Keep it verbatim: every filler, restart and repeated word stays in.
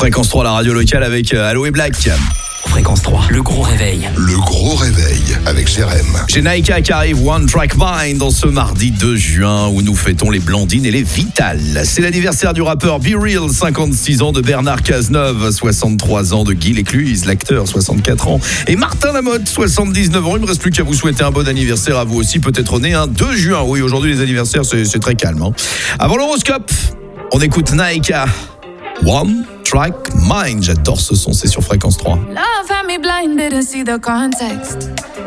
Fréquence trois, la radio locale avec euh, Allo et Black. Fréquence trois, le gros réveil. Le gros réveil avec Jérém. Chez Naika qui arrive One Track Mind dans ce mardi deux juin où nous fêtons les Blandines et les Vitales. C'est l'anniversaire du rappeur Be Real, cinquante-six ans, de Bernard Cazeneuve, soixante-trois ans, de Guy Lécluise, l'acteur, soixante-quatre ans, et Martin Lamotte, soixante-dix-neuf ans. Il ne me reste plus qu'à vous souhaiter un bon anniversaire à vous aussi, peut-être né un deux juin. Oui, aujourd'hui les anniversaires c'est, c'est très calme. Hein. Avant l'horoscope, on écoute Naika. One Track Mind, j'adore ce son, c'est sur Fréquence trois. Love had me blind, didn't see the context.